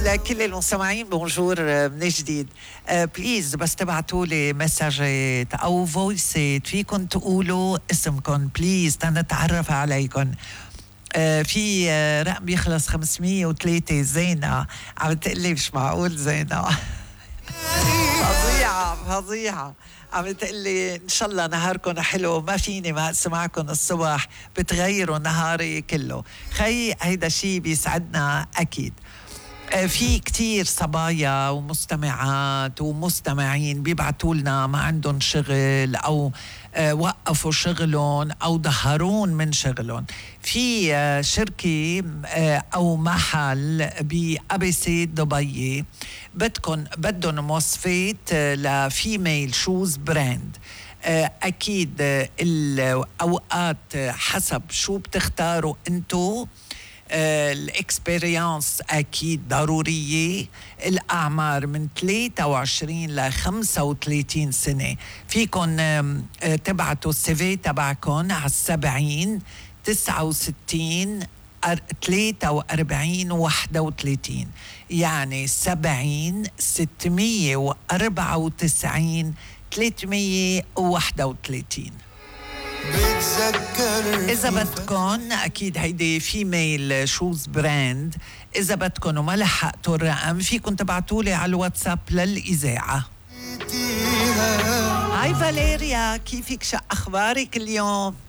لكل المستمعين بونجور من جديد. بليز بس تبعتوا لي مساجات او فويسات فيكم تقولوا اسمكم بليز تنتعرف عليكم. في رقم بيخلص 503. زينة عم تقلي مش معقول زينة. فظيعة عم تقلي إن شاء الله نهاركم حلو، ما فيني ما أسمعكم الصبح بتغيروا نهاري كله. خي هيدا شي بيسعدنا أكيد. في كتير صبايا ومستمعات ومستمعين بيبعتوا لنا ما عندهم شغل أو وقفوا شغلهم أو ظهرون من شغلهم. في شركة أو محل بأبي سيد دبي بدهم مواصفات لفيميل شوز براند. أكيد الأوقات حسب شو بتختاروا أنتو. الاكسبيرينس أكيد ضرورية. الأعمار من 23 ل 35 سنة. فيكن تبعتوا السيفي تبعكن على 70 69 43 31، يعني 70 694 331. إذا بدكن أكيد هيدي فيميل شوز براند. إذا بدكن وما لحقتوا الرقم فيكن تبعتولي على الواتساب للإذاعة. هاي فاليريا، كيفك؟ شو أخبارك اليوم؟